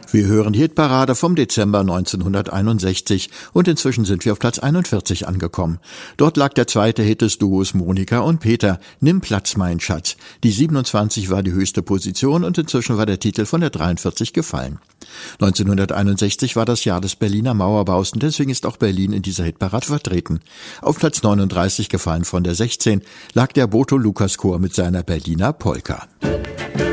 Wir hören die Hitparade vom Dezember 1961 und inzwischen sind wir auf Platz 41 angekommen. Dort lag der zweite Hit des Duos Monika und Peter, Nimm Platz, mein Schatz. Die 27 war die höchste Position und inzwischen war der Titel von der 43 gefallen. 1961 war das Jahr des Berliner Mauerbaus und deswegen ist auch Berlin in dieser Hitparade vertreten. Auf Platz 39 gefallen von der 16 lag der Boto Lukas Chor mit seiner Berliner Polka.